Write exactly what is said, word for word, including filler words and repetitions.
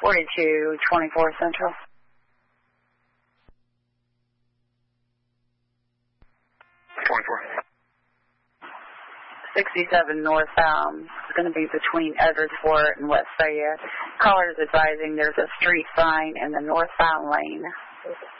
forty-two twenty-four Central. twenty-four. sixty-seven northbound. It's going to be between Edwardsport and West Fayette. Caller is advising there's a street sign in the northbound lane.